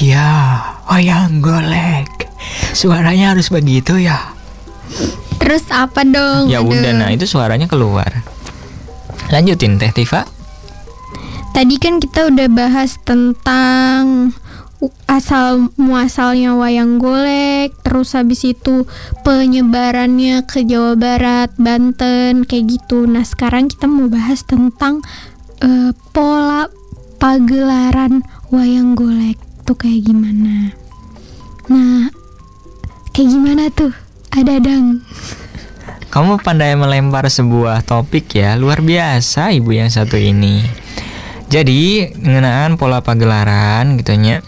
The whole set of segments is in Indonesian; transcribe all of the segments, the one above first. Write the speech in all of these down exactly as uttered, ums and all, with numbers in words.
Iya, wayang golek. Suaranya harus begitu ya. Terus apa dong? Ya Aduh. udah, nah itu suaranya keluar. Lanjutin Teh Tifa. Tadi kan kita udah bahas tentang asal muasalnya wayang golek, terus habis itu penyebarannya ke Jawa Barat, Banten, kayak gitu. Nah sekarang kita mau bahas tentang uh, pola pagelaran wayang golek tuh kayak gimana. Nah kayak gimana tuh? Ada dang. Kamu pandai melempar sebuah topik ya, luar biasa ibu yang satu ini. Jadi ngenaan pola pagelaran gitunya.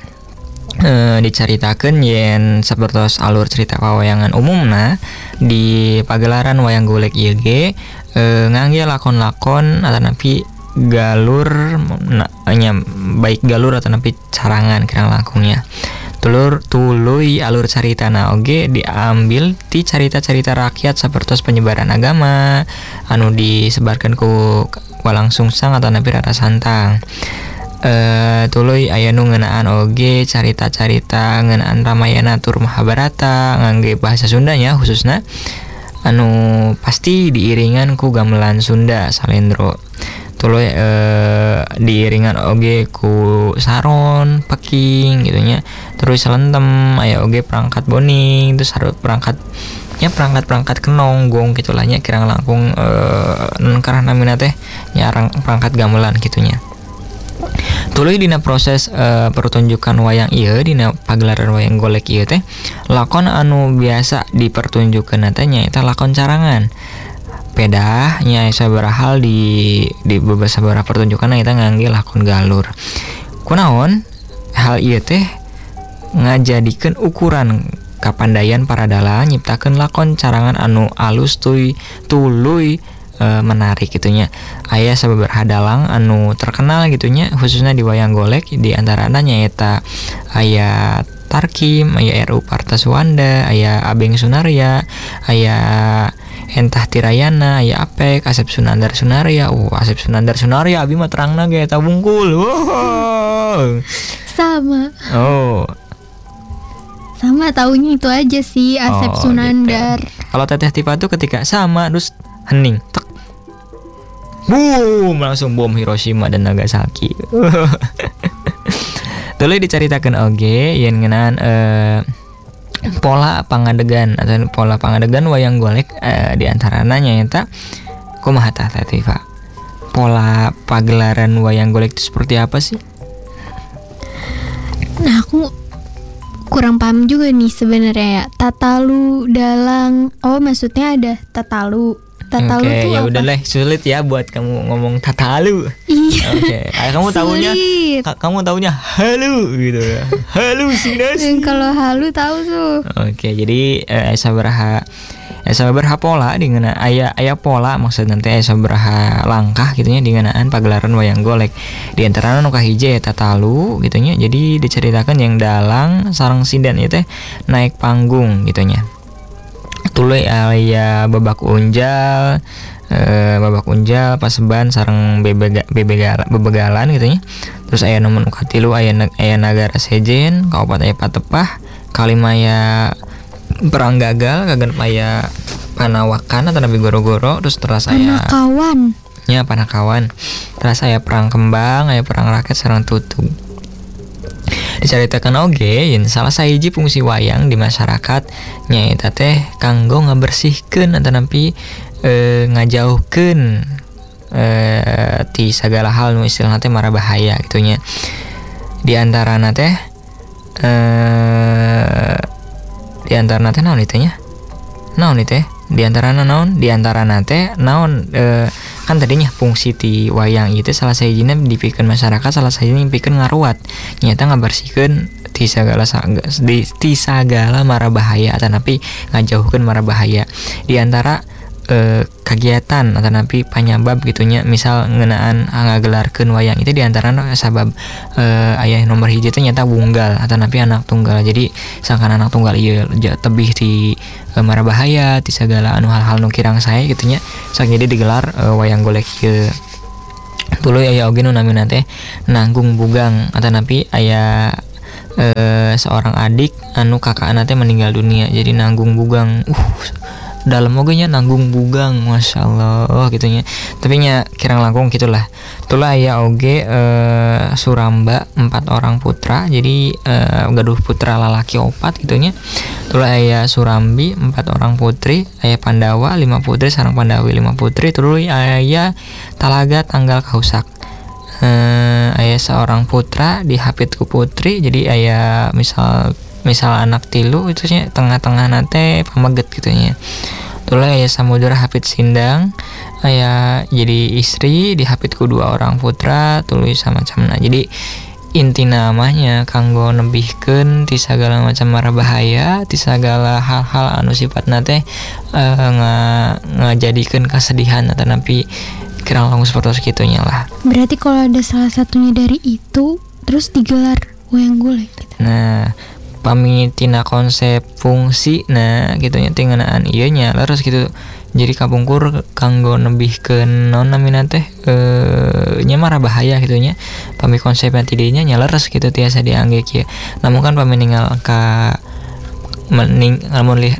E, diceritakan yen sapertos alur cerita pawayangan umumna di pagelaran wayang golek ieu ge e, ngangge lakon-lakon atanapi galur na, nya, baik galur atanapi carangan kirang langkungnya. Tulur tuluy alur caritana oge diambil ti carita-carita rakyat sapertos penyebaran agama anu disebarkan ku walang sungsang atanapi rara santang. Uh, tuluy aya nu ngeunaan oge carita-carita ngeunaan Ramayana tur Mahabharata ngangge bahasa Sundanya khususna anu pasti diiringan ku gamelan Sunda salendro. Tuluy uh, diiringan oge ku saron, peking gitu nya. Terus selentem aya oge perangkat boning, terus harus perangkat nya perangkat-perangkat kenong gong gitulah nya kirang langkung uh, karana namina teh nyarang perangkat gamelan gitunya. Tuluy dina proses uh, pertunjukan wayang ieu dina pagelaran wayang golek ieu teh lakon anu biasa dipertunjukkeun teh nyaeta lakon carangan. Pedah nya sabaraha hal di di beberapa pertunjukan eta ngangge lakon galur. Kunaon hal ieu teh ngajadikeun ukuran kapandayan para dalang nyiptakeun lakon carangan anu alus tuy tuluy e, menarik gitunya. Aya sababaraha dalang anu terkenal gitunya khususnya di wayang golek di antarana nyaeta aya Tarkim, aya R U Partaswanda, aya Abeng Sunaria, aya Entah Tirayana, aya Apek, Asep Sunandar Sunaria. Oh, Asep Sunandar Sunaria abi mah terangna ge eta bungkul. Wow. Sama. Oh. Sama taunya itu aja sih Asep Oh, Sunandar. Gitu. Kalau Teteh Tifa tuh ketika sama terus hening, tek. Boom, langsung bom Hiroshima dan Nagasaki. Tuluy dicaritakeun oge yen ngeunaan eh, pola pangadegan atau pola pangadegan wayang golek eh, di antarana nyaeta kumaha tah Teteh Tifa? Pola pagelaran wayang golek itu seperti apa sih? Nah, aku kurang paham juga nih sebenarnya ya. Tatalu, dalang. Oh, maksudnya ada tatalu. Tatalu Oke, tuh ya apa? udah lah, sulit ya buat kamu ngomong tatalu. Iya. Oke, okay. Kamu taunya ka- kamu taunya halu gitu ya. Halusinasi. Kalau halu tahu tuh. Oke, okay, jadi eh, sabaraha eh, sabaraha pola di ngeuna aya aya pola maksud nanti aya sabaraha langkah gitu nya di ngeunaan pagelaran wayang golek. Di antarana nu kahiji eta tatalu gitu nya. Jadi diceritakan yang dalang sareng sinden ieu teh naik panggung gitu nya. Tuluy aya babak unjal, e, babak unjal paseban sareng bebega, bebegala, bebegalan gitu nya. Terus aya nomor katilu aya aya nagara sejen, kaopat aya patepah, kalima aya perang gagal, kagenep aya panawakan atau nabi goro-goro, terus teras aya Panakawan. nya panakawan. Terus aya perang kembang, aya perang rakyat sareng tutug. Dicaritakan oge yen salah sahiji fungsi wayang di masyarakat nyaeta teh kanggo ngabersihkeun ataupun e, ngajauhkeun e, ti sagala hal nu istilahna teh mara bahaya gitu nya. Di antarana teh e, di antarana teh naon itu nya? Naon itu teh? Di antarana naon? Di antarana teh naon e, kan tadinya fungsi ti wayang itu salah sahijina dipikeun masyarakat, salah sahijina dipikeun ngaruat nyata ngabersihkeun ti sagala di ti sagala mara bahaya atanapi ngajauhkeun mara bahaya. Di antara eh, kegiatan atanapi panyabab gitunya misal ngeunaan ngagelarkeun wayang itu di antarana sabab eh, aya nomor hiji teh nyata wunggal atanapi anak tunggal. Jadi sangkan anak tunggal ieu tebih ti e, mara bahaya ti sagala anu hal-hal nu kirang sae gitunya. Sak jadi digelar e, wayang golek ieu. Tuluy aya oge nu namina teh nanggung bugang atanapi aya eh, seorang adik anu kakak anak teh meninggal dunia jadi nanggung bugang uh dalam ogenya nanggung bugang masya Allah gitunya tapi nya kirang langkung gitulah itulah ya oge eh, Suramba empat orang putra jadi eh, gaduh putra lalaki opat gitunya itulah aya Surambi empat orang putri aya Pandawa lima putri sareng Pandawi lima putri terus aya Talaga tanggal kausak eh, aya seorang putra dihapit ku putri jadi aya misal misal anak tilu itu sih tengah-tengah nate pameget gitunya itulah aya Samudra hapit sindang aya jadi istri dihapit ku dua orang putra tuluy samacamna jadi inti namanya kanggo nebihkeun ti sagala macam mara bahaya ti sagala hal-hal anu sifatna teh uh, nga ngajadikeun kasedihan atau napi kirang langkung seperti segitunya lah. Berarti kalau ada salah satunya dari itu terus digelar wayang golek gitu. Nah pamitina konsep fungsi nah gitunya tingenaan ieu nya leres gitu jadi kapungkur kanggo nebihkeun naon namina teh eh nya mah bahaya gitunya pami konsepna ti dinya nya leres gitu tiasa diangge kieu namun kan pami ninggal ka mening lamun li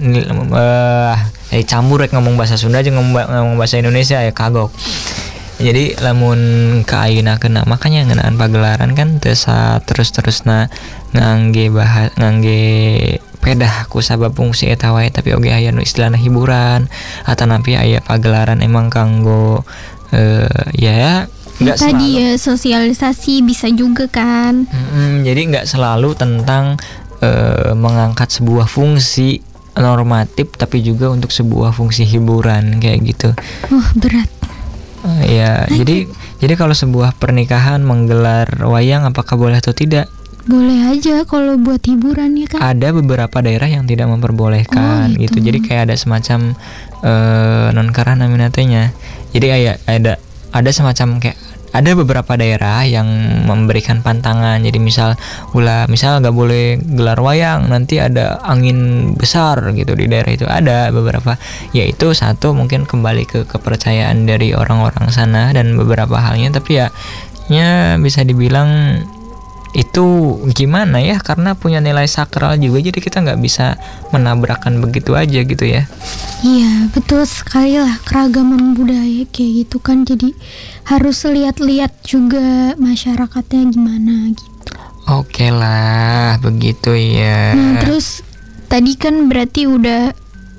eh eh campur rek ngomong bahasa Sunda jeung ngomong, ngomong bahasa Indonesia ya kagok jadi lamun ka ayeuna kena makanya ngeunaan pagelaran kan tesa terus-terusna ngangge bahas ngangge pedah ku sabab fungsi eta wae tapi oge aya nu istilahna hiburan atau napi aya pagelaran emang kanggo uh, ya enggak selalu tadi ya sosialisasi bisa juga kan mm, jadi enggak selalu tentang uh, mengangkat sebuah fungsi normatif tapi juga untuk sebuah fungsi hiburan kayak gitu. Wah berat. Uh, ya Ayo. jadi jadi kalau sebuah pernikahan menggelar wayang apakah boleh atau tidak? Boleh aja kalau buat hiburan ya kan. Ada beberapa daerah yang tidak memperbolehkan oh, gitu. Jadi kayak ada semacam uh, non karana minatenya. Jadi kayak ada ada semacam kayak ada beberapa daerah yang memberikan pantangan. Jadi misal ulah misal nggak boleh gelar wayang nanti ada angin besar gitu di daerah itu ada beberapa. Yaitu satu mungkin kembali ke kepercayaan dari orang-orang sana dan beberapa halnya tapi ya nya bisa dibilang itu gimana ya karena punya nilai sakral juga jadi kita nggak bisa menabrakkan begitu aja gitu ya. Iya betul sekali lah keragaman budaya kayak gitu kan jadi harus lihat-lihat juga masyarakatnya gimana gitu. Oke lah begitu ya. Nah terus tadi kan berarti udah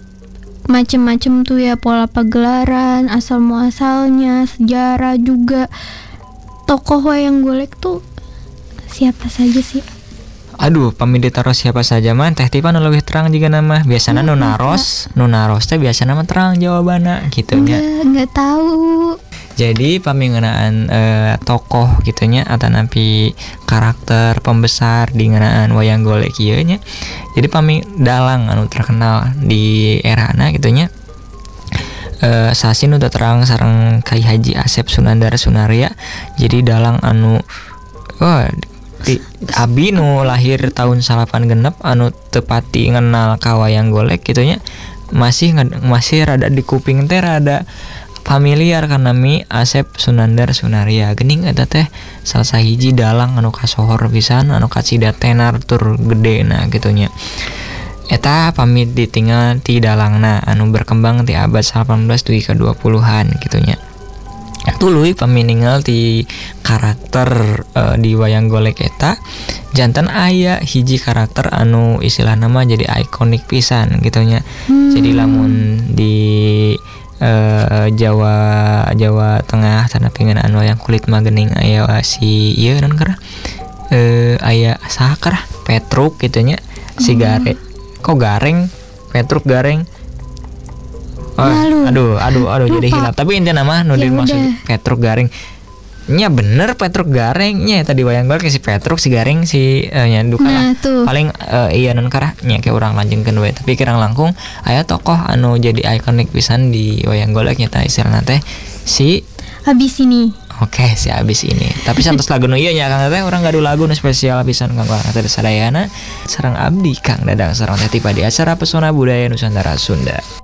macem-macem tuh ya pola pagelaran asal muasalnya sejarah juga tokoh wayang golek tuh siapa saja sih? Aduh, pami ditaruh siapa saja man teh tipa nu leuwih terang juga nama. Biasana nu naros, nu naros teh biasana mah terang jawabanna gitu nya. Enggak, enggak tahu. Jadi pami ngeunaan eh, tokoh gitu nya atau napi karakter pembesar di ngeunaan wayang golek ieu nya. Jadi pami dalang anu terkenal di erana gitu nya. Eh sasin udah terang sareng Kai Haji Asep Sunandar Sunaria. Jadi dalang anu oh di abi nu lahir tahun salapan genep anu tepati ngenal ka wayang golek gitu nya masih masih rada di kuping teh rada familiar karena mi Asep Sunandar Sunaria geuning eta teh salah sahiji dalang anu kasohor pisan anu kacida tenar tur gedena gitu nya eta pamit ditinggal ti dalangna anu berkembang ti abad delapan belas dugi ka dua puluhan gitu nya tuluy pamininggal ti karakter uh, di wayang golek eta jantan aya hiji karakter anu istilah nama jadi ikonik pisan gitunya hmm. Jadi lamun di uh, Jawa Jawa Tengah tanah pingeunaan wayang kulit mah geuning aya si ieu naon kara uh, aya saha kara Petruk gitunya si Gareng kok Gareng Petruk Gareng Oh, aduh, aduh, aduh, Lupa. Jadi hilap. Tapi intinya nama nu ya dimaksud Petruk Gareng. Nya bener Petruk Gareng nya tadi wayang golek si Petruk si Gareng si uh, nya duka nah, lah. Tuh. Paling uh, iya non karah nya kayak urang lanjengkeun we. Tapi kirang langkung aya tokoh anu jadi ikonik pisan di wayang golek nya tah istilahna teh si Abis ini. Oke, si abis ini. Tapi santos lagu nu ieu nya Kang teh urang gaduh lagu nu spesial pisan Kang teh sadayana sareng abdi Kang Dadang sareng teh tiba di acara Pesona Budaya Nusantara Sunda.